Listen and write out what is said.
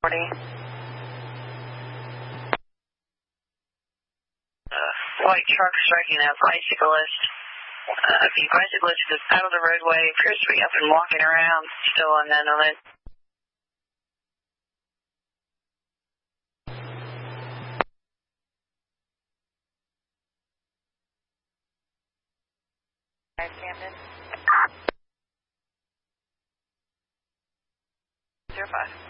White truck striking a bicyclist. The bicyclist is out of the roadway, appears to be up and walking around, still unknown on it. Camden. 05.